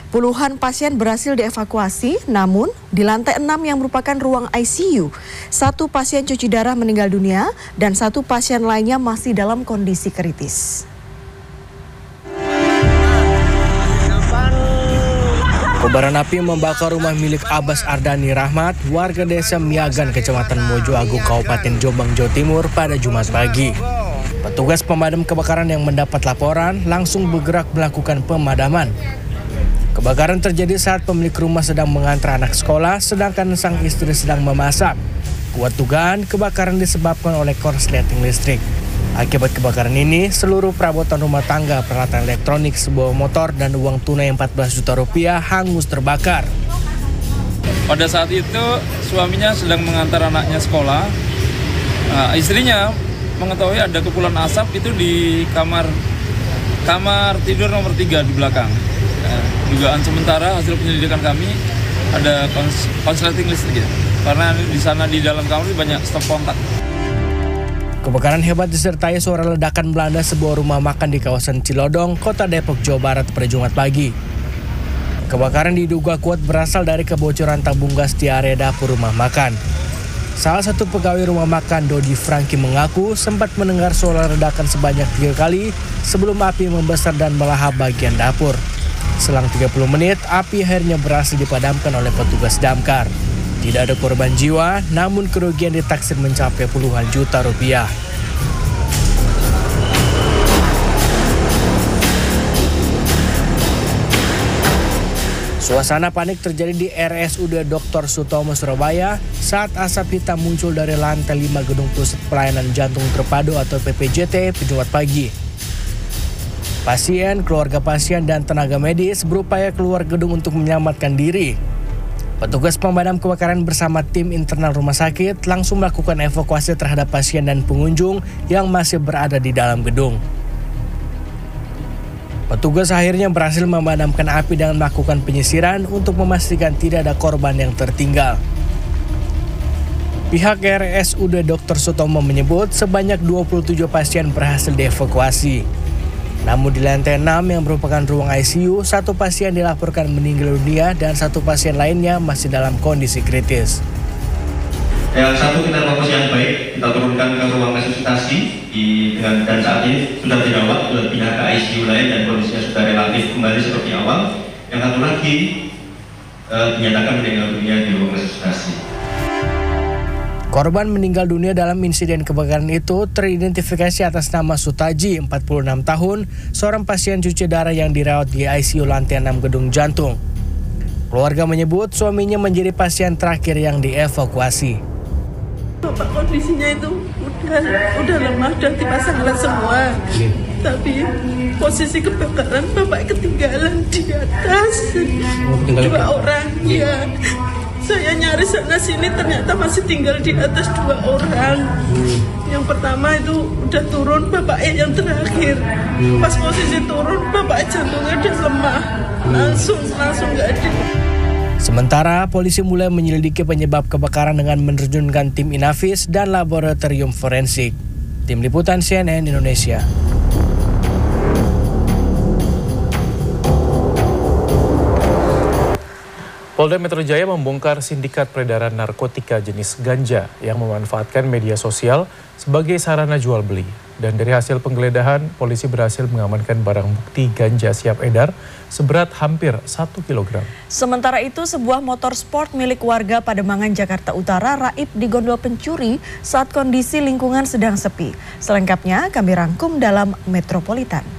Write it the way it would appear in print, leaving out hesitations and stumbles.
Puluhan pasien berhasil dievakuasi, namun di lantai 6 yang merupakan ruang ICU, satu pasien cuci darah meninggal dunia dan satu pasien lainnya masih dalam kondisi kritis. Kobaran api membakar rumah milik Abbas Ardani Rahmat, warga desa Miagan, Kecamatan Mojo Agung, Kabupaten Jombang, Jawa Timur pada Jumat pagi. Petugas pemadam kebakaran yang mendapat laporan langsung bergerak melakukan pemadaman. Kebakaran terjadi saat pemilik rumah sedang mengantar anak sekolah, sedangkan sang istri sedang memasak. Kuat dugaan kebakaran disebabkan oleh korsleting listrik. Akibat kebakaran ini, seluruh perabotan rumah tangga, peralatan elektronik, sebuah motor, dan uang tunai 14 juta rupiah hangus terbakar. Pada saat itu, suaminya sedang mengantar anaknya sekolah. Istrinya mengetahui ada kepulan asap itu di kamar tidur nomor 3 di belakang. Dugaan sementara hasil penyelidikan kami ada korsleting listrik ya. Karena di sana di dalam kamar banyak stop kontak. Kebakaran hebat disertai suara ledakan melanda sebuah rumah makan di kawasan Cilodong, Kota Depok, Jawa Barat pada Jumat pagi. Kebakaran diduga kuat berasal dari kebocoran tabung gas di area dapur rumah makan. Salah satu pegawai rumah makan, Dodi Franky, mengaku sempat mendengar suara ledakan sebanyak 3 kali sebelum api membesar dan melahap bagian dapur. Selang 30 menit, api akhirnya berhasil dipadamkan oleh petugas damkar. Tidak ada korban jiwa, namun kerugian ditaksir mencapai puluhan juta rupiah. Suasana panik terjadi di RSUD Dr. Sutomo, Surabaya saat asap hitam muncul dari lantai 5 gedung pusat pelayanan jantung terpadu atau PPJT Jumat pagi. Pasien, keluarga pasien, dan tenaga medis berupaya keluar gedung untuk menyelamatkan diri. Petugas pemadam kebakaran bersama tim internal rumah sakit langsung melakukan evakuasi terhadap pasien dan pengunjung yang masih berada di dalam gedung. Petugas akhirnya berhasil memadamkan api dengan melakukan penyisiran untuk memastikan tidak ada korban yang tertinggal. Pihak RSUD Dr. Sutomo menyebut sebanyak 27 pasien berhasil dievakuasi. Namun di lantai 6 yang merupakan ruang ICU, satu pasien dilaporkan meninggal dunia dan satu pasien lainnya masih dalam kondisi kritis. Yang satu kita evakuasi yang baik, kita turunkan ke ruang resusitasi dan saat ini sudah dirawat, sudah pindah ke ICU lain dan kondisinya sudah relatif kembali seperti awal. Yang satu lagi dinyatakan meninggal dunia di ruang resusitasi. Korban meninggal dunia dalam insiden kebakaran itu teridentifikasi atas nama Sutaji, 46 tahun, seorang pasien cuci darah yang dirawat di ICU lantai 6 gedung jantung. Keluarga menyebut suaminya menjadi pasien terakhir yang dievakuasi. Bapak kondisinya itu udah lemah, udah dipasang alat semua. Tapi posisi kebakaran bapak ketinggalan di atas. 2 orang, ya. Saya nyari sana sini ternyata masih tinggal di atas 2 orang. Yang pertama itu udah turun, bapaknya yang terakhir. Pas posisi turun, bapak jantungnya udah lemah. Langsung nggak ada. Sementara polisi mulai menyelidiki penyebab kebakaran dengan menerjunkan tim Inavis dan laboratorium forensik. Tim Liputan CNN Indonesia. Polda Metro Jaya membongkar sindikat peredaran narkotika jenis ganja yang memanfaatkan media sosial sebagai sarana jual beli. Dan dari hasil penggeledahan, polisi berhasil mengamankan barang bukti ganja siap edar seberat hampir 1 kg. Sementara itu, sebuah motor sport milik warga Pademangan, Jakarta Utara raib digondol pencuri saat kondisi lingkungan sedang sepi. Selengkapnya kami rangkum dalam Metropolitan.